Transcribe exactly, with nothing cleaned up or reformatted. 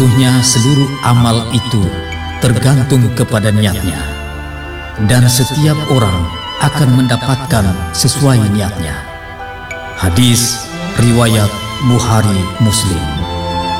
Sesungguhnya seluruh amal itu tergantung kepada niatnya, dan setiap orang akan mendapatkan sesuai niatnya. Hadis riwayat Bukhari Muslim.